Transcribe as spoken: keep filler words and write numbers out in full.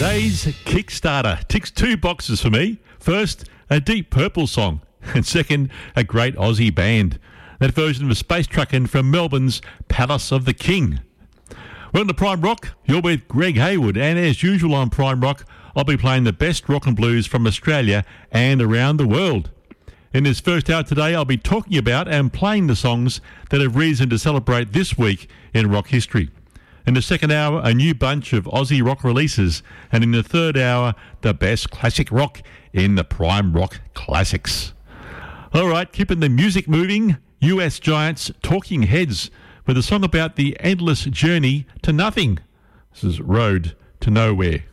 Today's Kickstarter ticks two boxes for me. First, a Deep Purple song, and second, a great Aussie band. That version of a Space Truckin' from Melbourne's Palace of the King. Welcome to Prime Rock. You're with Greg Hayward, and as usual on Prime Rock, I'll be playing the best rock and blues from Australia and around the world. In this first hour today, I'll be talking about and playing the songs that have reason to celebrate this week in rock history. In the second hour, a new bunch of Aussie rock releases. And in the third hour, the best classic rock in the Prime Rock Classics. All right, keeping the music moving, U S Giants Talking Heads with a song about the endless journey to nothing. This is Road to Nowhere.